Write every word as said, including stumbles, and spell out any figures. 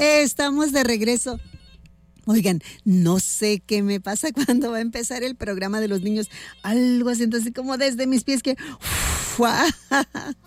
Estamos de regreso. Oigan, no sé qué me pasa cuando va a empezar el programa de los niños. Algo así, entonces como desde mis pies que...